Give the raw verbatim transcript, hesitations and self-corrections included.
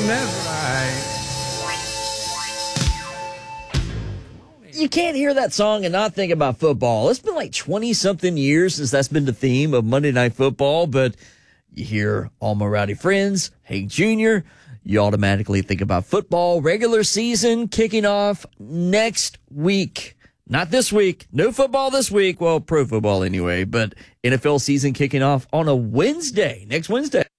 that's right. You can't hear that song and not think about football. It's been like twenty-something years since that's been the theme of Monday Night Football, but you hear All My Rowdy Friends, Hank Junior, you automatically think about football. Regular season kicking off next week. Not this week. No football this week. Well, pro football anyway, but N F L season kicking off on a Wednesday, next Wednesday.